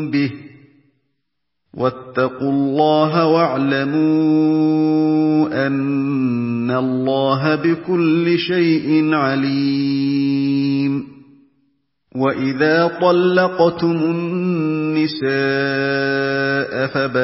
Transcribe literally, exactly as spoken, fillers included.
بِهِ ۖ وَاتَّقُوا اللَّهَ وَاعْلَمُوا أَنَّ اللَّهَ بِكُلِّ شَيْءٍ عَلِيمٌ وَإِذَا طَلَّقْتُمُ النِّسَاءَ